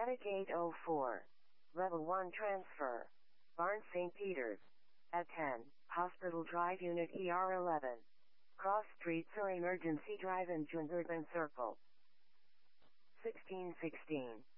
Metagate 04. Level 1 transfer. Barnes St. Peter's. At 10, Hospital Drive Unit ER11. Cross Streets or Emergency Drive in Jungerban Circle. 1616.